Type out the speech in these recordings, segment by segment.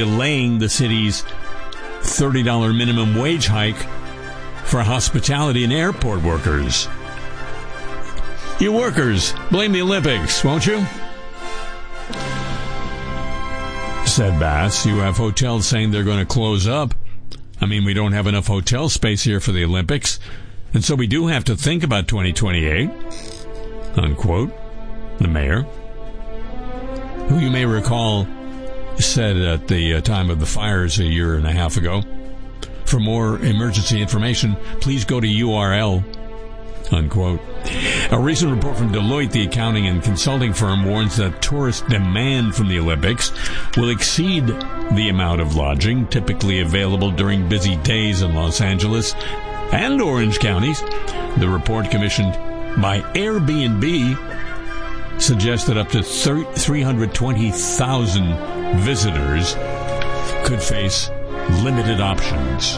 delaying the city's $30 minimum wage hike for hospitality and airport workers. You workers, blame the Olympics, won't you? Said Bass. You have hotels saying they're going to close up. I mean, we don't have enough hotel space here for the Olympics, and so we do have to think about 2028, unquote. The mayor, who you may recall said at the time of the fires a year and a half ago, for more emergency information, please go to URL, unquote. A recent report from Deloitte, the accounting and consulting firm, warns that tourist demand from the Olympics will exceed the amount of lodging typically available during busy days in Los Angeles and Orange counties. The report, commissioned by Airbnb, suggests that up to 320,000 visitors could face limited options,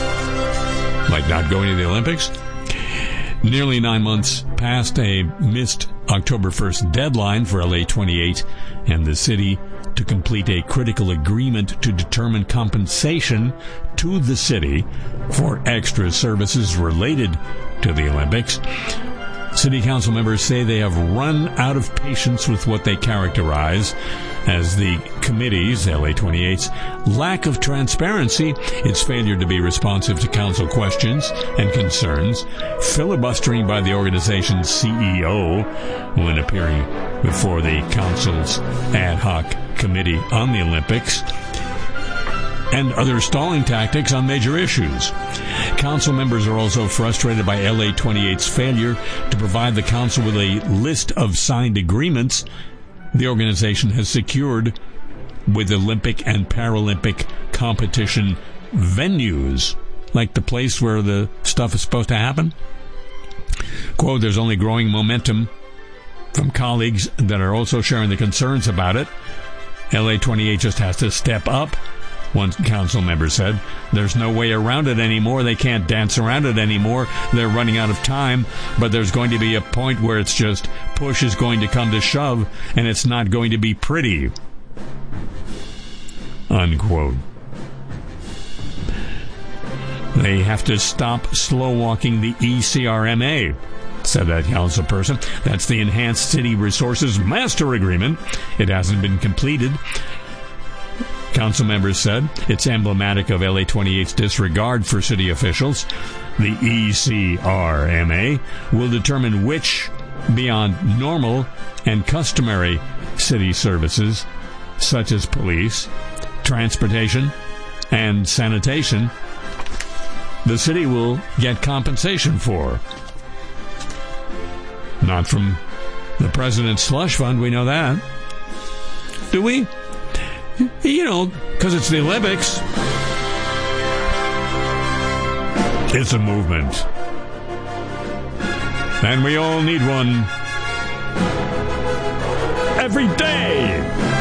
like not going to the Olympics. Nearly 9 months past a missed October 1st deadline for LA28 and the city to complete a critical agreement to determine compensation to the city for extra services related to the Olympics. City council members say they have run out of patience with what they characterize as the committee's, LA28's, lack of transparency, its failure to be responsive to council questions and concerns, filibustering by the organization's CEO when appearing before the council's ad hoc committee on the Olympics, and other stalling tactics on major issues. Council members are also frustrated by LA28's failure to provide the council with a list of signed agreements the organization has secured with Olympic and Paralympic competition venues, like the place where the stuff is supposed to happen. Quote, there's only growing momentum from colleagues that are also sharing the concerns about it. LA28 just has to step up, one council member said. There's no way around it anymore. They can't dance around it anymore. They're running out of time, but there's going to be a point where it's just push is going to come to shove, and it's not going to be pretty. Unquote. They have to stop slow-walking the ECRMA, said that council person. That's the Enhanced City Resources Master Agreement. It hasn't been completed. Council members said it's emblematic of LA28's disregard for city officials. The ECRMA will determine which, beyond normal and customary city services, such as police, transportation, and sanitation, the city will get compensation for. Not from the president's slush fund, we know that. Do we? You know, because it's the Olympics. It's a movement. And we all need one every day.